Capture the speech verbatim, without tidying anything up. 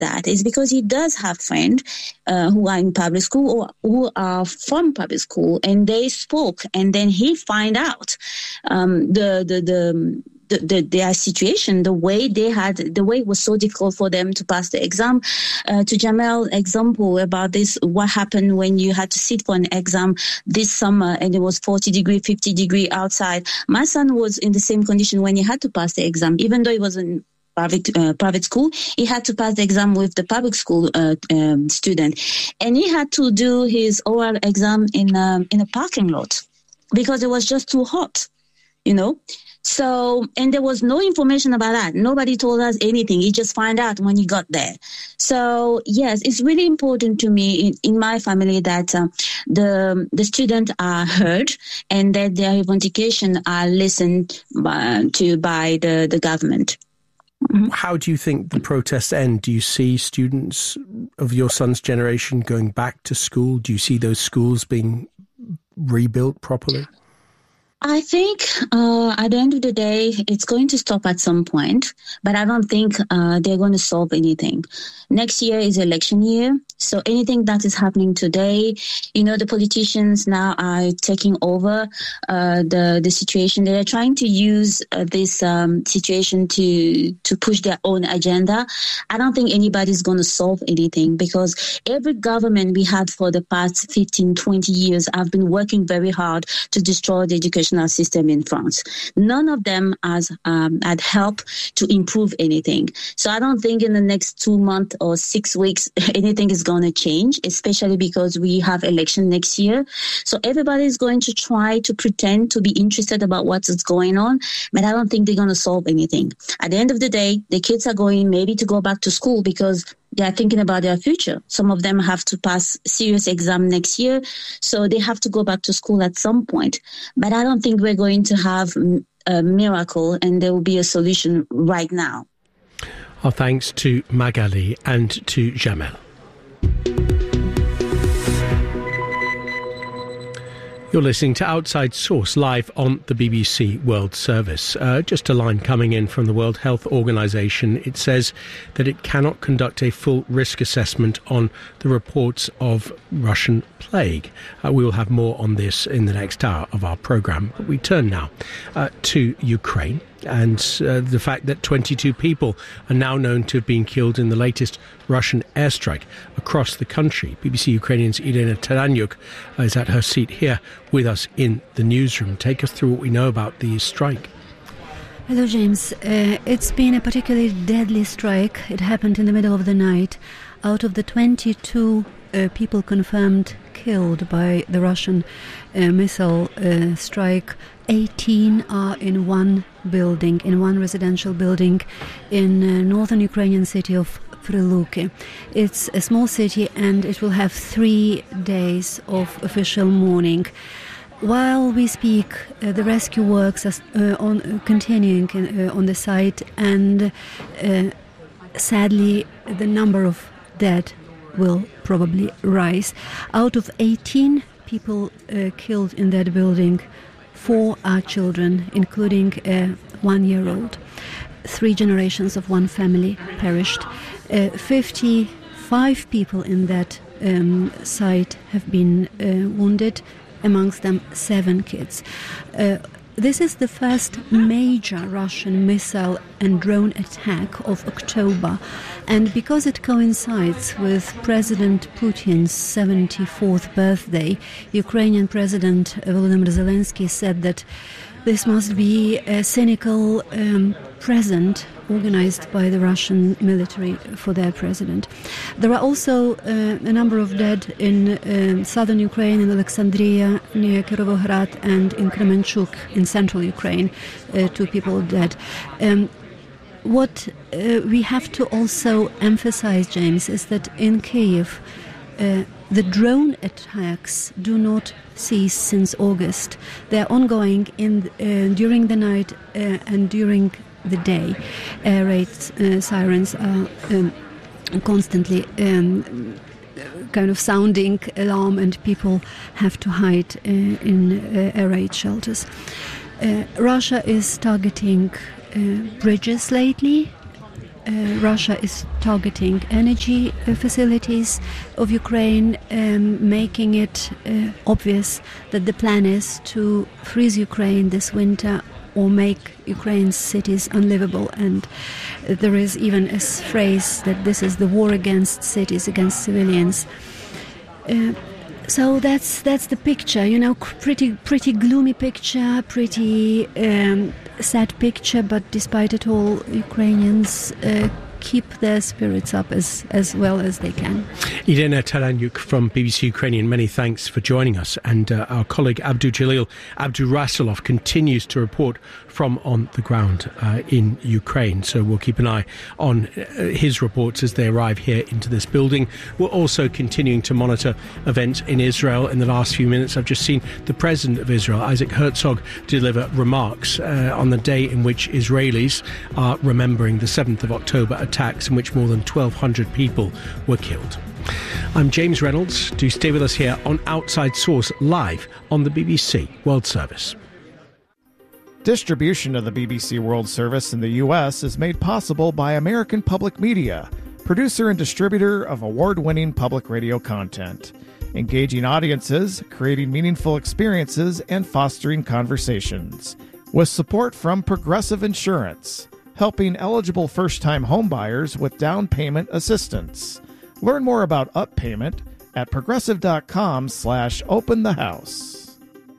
that is because he does have friends uh, who are in public school or who are from public school, and they spoke, and then he find out um, the the the. The, the, their situation, the way they had, the way it was so difficult for them to pass the exam. Uh, to Jamel's example about this, what happened when you had to sit for an exam this summer and it was forty degree, fifty degree outside. My son was in the same condition when he had to pass the exam, even though he was in private uh, private school. He had to pass the exam with the public school uh, um, student, and he had to do his oral exam in um, in a parking lot because it was just too hot, you know. So, and there was no information about that. Nobody told us anything. You just find out when you got there. So, yes, it's really important to me in, in my family that uh, the the students are heard and that their revendications are listened by, to by the, the government. Mm-hmm. How do you think the protests end? Do you see students of your son's generation going back to school? Do you see those schools being rebuilt properly? I think uh, at the end of the day, it's going to stop at some point, but I don't think uh, they're going to solve anything. Next year is election year, so anything that is happening today, you know, the politicians now are taking over uh, the the situation. They are trying to use uh, this um, situation to to push their own agenda. I don't think anybody's going to solve anything because every government we had for the past fifteen, twenty years have been working very hard to destroy the educational system in France. None of them has um, had help to improve anything. So I don't think in the next two months or six weeks anything is going to change, especially because we have election next year. So everybody is going to try to pretend to be interested about what's going on, but I don't think they're going to solve anything. At the end of the day, the kids are going maybe to go back to school because they are thinking about their future. Some of them have to pass serious exam next year, so they have to go back to school at some point. But I don't think we're going to have a miracle and there will be a solution right now. Our thanks to Magali and to Jamel. You're listening to Outside Source live on the B B C World Service. Uh, just a line coming in from the World Health Organization. It says that it cannot conduct a full risk assessment on the reports of Russian plague. Uh, we will have more on this in the next hour of our programme. But we turn now uh, to Ukraine and uh, the fact that twenty-two people are now known to have been killed in the latest Russian airstrike across the country. B B C Ukrainian's Irina Taranyuk is at her seat here with us in the newsroom. Take us through what we know about the strike. Hello, James. Uh, it's been a particularly deadly strike. It happened in the middle of the night. Out of the twenty-two uh, people confirmed killed by the Russian uh, missile uh, strike, eighteen are in one building, in one residential building in uh, northern Ukrainian city of Prilupki. It's a small city and it will have three days of official mourning. While we speak, uh, the rescue works are uh, on, uh, continuing in, uh, on the site, and uh, sadly the number of dead will probably rise. Out of eighteen people uh, killed in that building, four are children, including a one-year-old. Three generations of one family perished. Uh, fifty-five people in that um, site have been uh, wounded, amongst them seven kids. Uh, This is the first major Russian missile and drone attack of October, and because it coincides with President Putin's seventy-fourth birthday, Ukrainian President Volodymyr Zelensky said that this must be a cynical um, present organized by the Russian military for their president. There are also uh, a number of dead in uh, southern Ukraine, in Alexandria, near Kirovohrad, and in Kremenchuk, in central Ukraine, uh, two people dead. Um, what uh, we have to also emphasize, James, is that in Kyiv, uh, the drone attacks do not cease since August. They are ongoing in uh, during the night uh, and during the day. Air raid uh, sirens are um, constantly um, kind of sounding alarm, and people have to hide uh, in uh, air raid shelters. Uh, Russia is targeting uh, bridges lately, uh, Russia is targeting energy uh, facilities of Ukraine, um, making it uh, obvious that the plan is to freeze Ukraine this winter or make Ukraine's cities unlivable. And uh, there is even a phrase that this is the war against cities, against civilians. Uh, So that's that's the picture, you know, pretty pretty gloomy picture, pretty um, sad picture. But despite it all, Ukrainians uh, keep their spirits up as, as well as they can. Irina Taranyuk from B B C Ukrainian, many thanks for joining us. And uh, our colleague Abdu Jalil Abdurasulov continues to report from on the ground uh, in Ukraine. So we'll keep an eye on uh, his reports as they arrive here into this building. We're also continuing to monitor events in Israel. In the last few minutes, I've just seen the President of Israel, Isaac Herzog, deliver remarks uh, on the day in which Israelis are remembering the seventh of October attacks in which more than twelve hundred people were killed. I'm James Reynolds. Do stay with us here on Outside Source, live on the B B C World Service. Distribution of the B B C World Service in the U S is made possible by American Public Media, producer and distributor of award-winning public radio content, engaging audiences, creating meaningful experiences, and fostering conversations. With support from Progressive Insurance, helping eligible first-time homebuyers with down payment assistance. Learn more about Up Payment at progressive.com slash open the house.